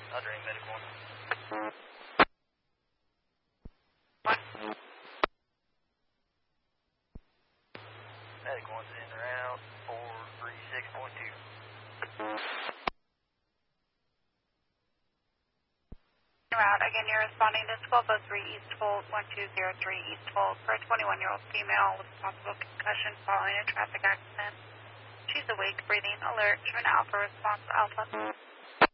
Andre, medic 1. Medic 1's in route 436.2. Route, again, you're responding to 1203 East Fold, 1203 East Fold for a 21-year-old female with possible concussion following a traffic accident. She's awake, breathing, alert, to an Alpha response Alpha.